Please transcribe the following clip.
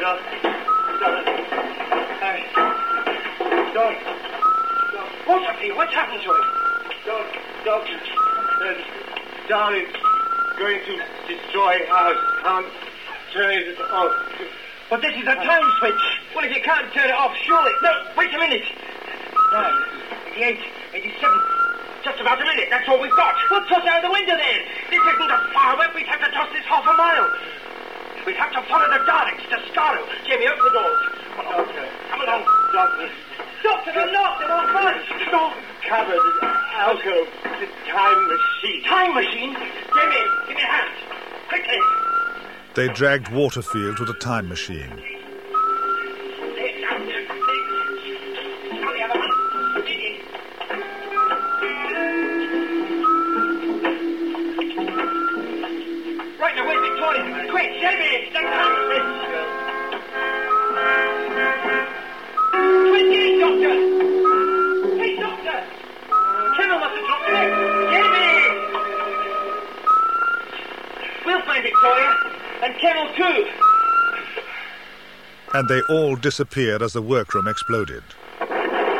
What's happened to him? Doctor, Darling's going to destroy house. Can't turn it off. But this is a time switch. Well, if you can't turn it off, surely... No, wait a minute. 9, 88, 87. Just about a minute. That's all we've got. Well, toss out the window then. This isn't a far away. We'd have to toss this half a mile. We'd have to follow the Daleks to Scarrow. Jamie, open the doors. Doctor. Come along. Doctor, they're locked. They're all fine. Cupboard, alcove, the time machine. Time machine? Jamie, give me a hand. Quickly. They dragged Waterfield to the time machine. Right, now where's Victoria? Quick, Jamie, that time switch. 28, Doctor. Hey, Doctor. Kennel must have dropped it. Jamie! We'll find Victoria. And Kennel too. And they all disappeared as the workroom exploded.